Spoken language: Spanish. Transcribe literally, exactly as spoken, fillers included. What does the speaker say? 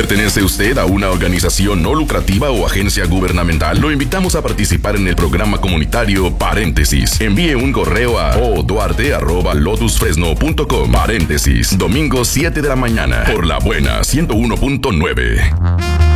¿Pertenece usted a una organización no lucrativa o agencia gubernamental? Lo invitamos a participar en el programa comunitario Paréntesis. Envíe un correo a o duarte arroba lotus fresno punto com. Paréntesis, domingo siete de la mañana, por La Buena ciento uno punto nueve.